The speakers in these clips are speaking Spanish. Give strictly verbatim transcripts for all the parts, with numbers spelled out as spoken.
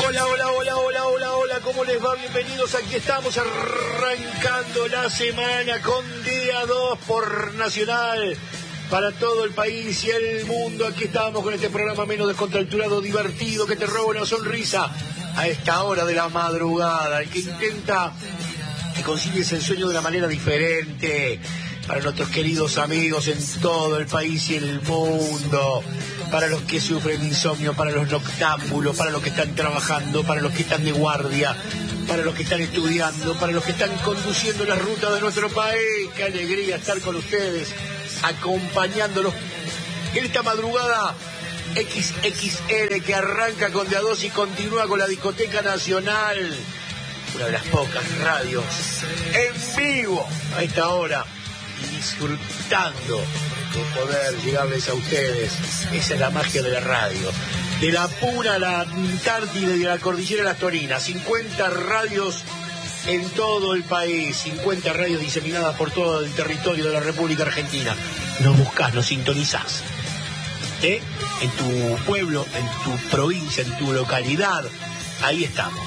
Hola, hola, hola, hola, hola, hola, ¿cómo les va? Bienvenidos, aquí estamos arrancando la semana con día dos por Nacional para todo el país y el mundo. Aquí estamos con este programa menos descontracturado, divertido, que te roba una sonrisa a esta hora de la madrugada, el que intenta que concilies el sueño de una manera diferente para nuestros queridos amigos en todo el país y el mundo, para los que sufren insomnio, para los noctámbulos, para los que están trabajando, para los que están de guardia, para los que están estudiando, para los que están conduciendo las rutas de nuestro país. Qué alegría estar con ustedes, acompañándolos en esta madrugada equis equis ele que arranca con de a dos y continúa con la Discoteca Nacional, una de las pocas radios en vivo a esta hora, y disfrutando de poder llegarles a ustedes. Esa es la magia de la radio, de la Puna a la Antártida y de la Cordillera a las Torinas. cincuenta radios en todo el país, cincuenta radios diseminadas por todo el territorio de la República Argentina. Nos buscás, nos sintonizás, ¿eh? En tu pueblo, en tu provincia, en tu localidad, ahí estamos.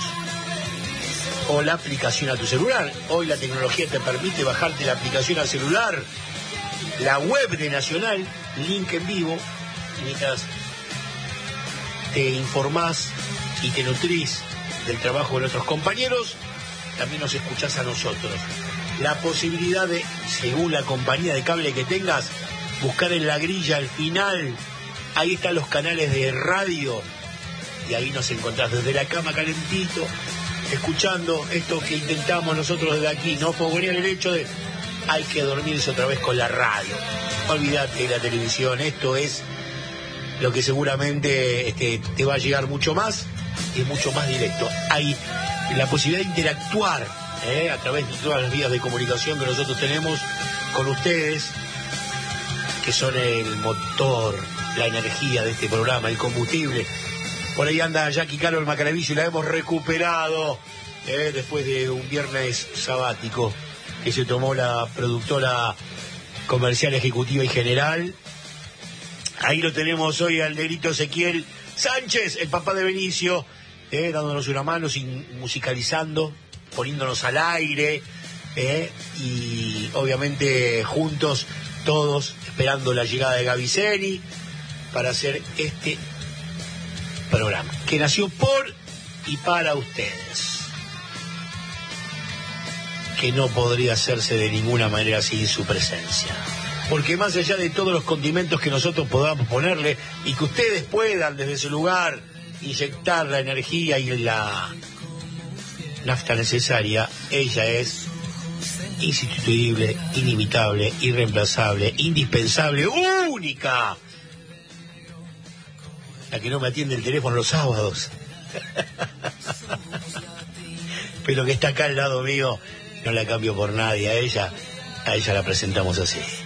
O la aplicación a tu celular. Hoy la tecnología te permite bajarte la aplicación al celular, la web de Nacional, link en vivo, mientras te informás y te nutrís del trabajo de nuestros compañeros, también nos escuchás a nosotros. La posibilidad de, según la compañía de cable que tengas, buscar en la grilla al final, ahí están los canales de radio, y ahí nos encontrás desde la cama calentito, escuchando esto que intentamos nosotros desde aquí, no fogonear el hecho de hay que dormirse otra vez con la radio. Olvídate de la televisión, esto es lo que seguramente este, te va a llegar mucho más y mucho más directo. Hay la posibilidad de interactuar ¿eh? a través de todas las vías de comunicación que nosotros tenemos con ustedes, que son el motor, la energía de este programa, el combustible. Por ahí anda Jackie Caro el Macaravillo y la hemos recuperado ¿eh? después de un viernes sabático que se tomó la productora comercial, ejecutiva y general. Ahí lo tenemos hoy al negrito Ezequiel Sánchez, el papá de Benicio, eh, dándonos una mano, sin, musicalizando, poniéndonos al aire, eh, y obviamente juntos, todos, esperando la llegada de Gaviceni para hacer este programa, que nació por y para ustedes, que no podría hacerse de ninguna manera sin su presencia. Porque más allá de todos los condimentos que nosotros podamos ponerle y que ustedes puedan desde su lugar inyectar la energía y la nafta necesaria, ella es insustituible, inimitable, irreemplazable, indispensable, única. La que no me atiende el teléfono los sábados. Pero que está acá al lado mío, no la cambio por nadie. A ella, a ella la presentamos así.